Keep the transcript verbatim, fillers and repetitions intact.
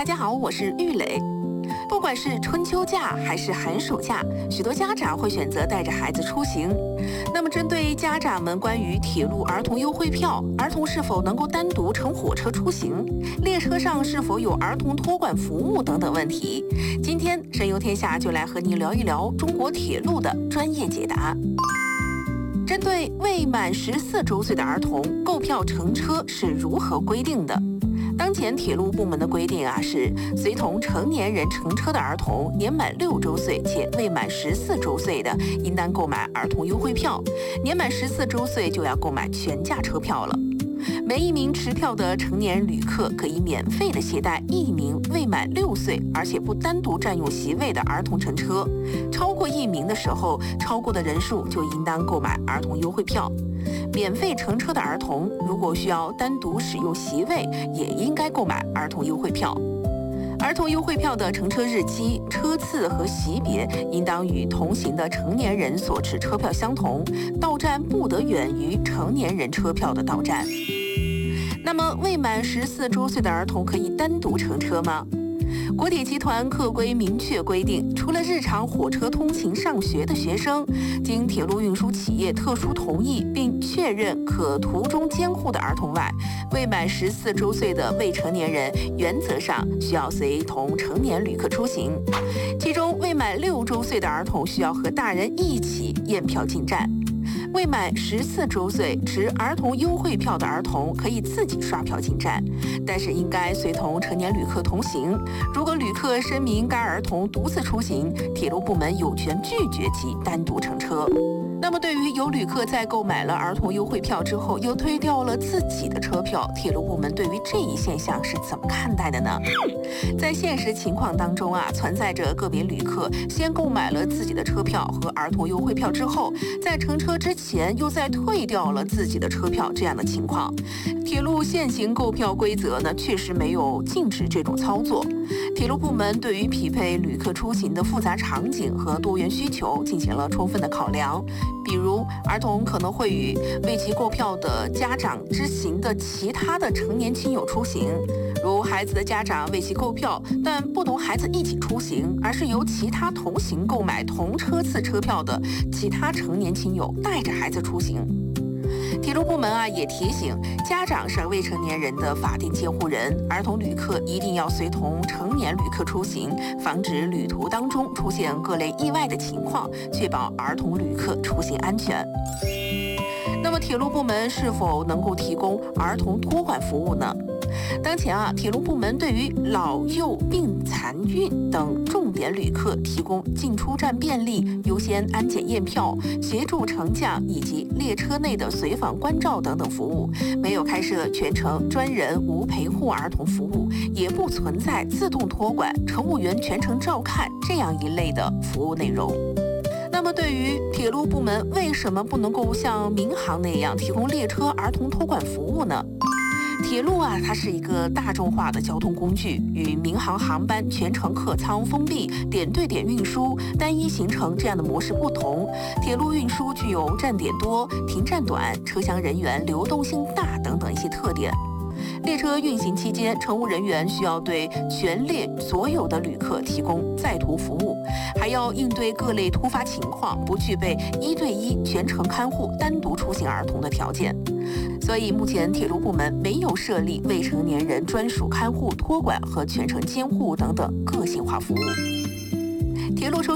家好，我是玉磊。不管是春秋假还是寒暑假，许多家长会选择带着孩子出行。那么，针对家长们关于铁路儿童优惠票，儿童是否能够单独乘火车出行，列车上是否有儿童托管服务等等问题，今天神游天下就来和您聊一聊中国铁路的专业解答。针对未满十四周岁的儿童，购票乘车是如何规定的？当前铁路部门的规定啊，是随同成年人乘车的儿童年满六周岁且未满十四周岁的，应当购买儿童优惠票；年满十四周岁就要购买全价车票了。每一名持票的成年旅客可以免费的携带一名未满六岁而且不单独占用席位的儿童乘车，超过一名的时候，超过的人数就应当购买儿童优惠票。免费乘车的儿童如果需要单独使用席位，也应该购买儿童优惠票。儿童优惠票的乘车日期、车次和级别应当与同行的成年人所持车票相同，到站不得远于成年人车票的到站。那么，未满十四周岁的儿童可以单独乘车吗？国铁集团客规明确规定，除了日常火车通勤上学的学生，经铁路运输企业特殊同意并确认可途中监护的儿童外，未满十四周岁的未成年人原则上需要随同成年旅客出行。其中，未满六周岁的儿童需要和大人一起验票进站。未满十四周岁持儿童优惠票的儿童可以自己刷票进站，但是应该随同成年旅客同行。如果旅客声明该儿童独自出行，铁路部门有权拒绝其单独乘车。那么，对于有旅客在购买了儿童优惠票之后，又退掉了自己的车票，铁路部门对于这一现象是怎么看待的呢？在现实情况当中啊，存在着个别旅客先购买了自己的车票和儿童优惠票之后，在乘车之前又再退掉了自己的车票这样的情况。铁路现行购票规则呢，确实没有禁止这种操作。铁路部门对于匹配旅客出行的复杂场景和多元需求进行了充分的考量。比如，儿童可能会与为其购票的家长之行的其他的成年亲友出行，如孩子的家长为其购票，但不同孩子一起出行，而是由其他同行购买同车次车票的其他成年亲友带着孩子出行。铁路部门啊也提醒，家长是未成年人的法定监护人，儿童旅客一定要随同成年旅客出行，防止旅途当中出现各类意外的情况，确保儿童旅客出行安全。那么，铁路部门是否能够提供儿童托管服务呢？当前啊，铁路部门对于老幼病残孕等重点旅客提供进出站便利、优先安检验票、协助乘降以及列车内的随访关照等等服务，没有开设全程专人无陪护儿童服务，也不存在自动托管、乘务员全程照看这样一类的服务内容。那么，对于铁路部门为什么不能够像民航那样提供列车儿童托管服务呢？铁路啊，它是一个大众化的交通工具，与民航航班全程客舱封闭、点对点运输、单一行程这样的模式不同。铁路运输具有站点多、停站短、车厢人员流动性大等等一些特点。列车运行期间，乘务人员需要对全列所有的旅客提供在途服务，还要应对各类突发情况，不具备一对一全程看护单独出行儿童的条件。所以，目前铁路部门没有设立未成年人专属看护、托管和全程监护等等个性化服务。铁路收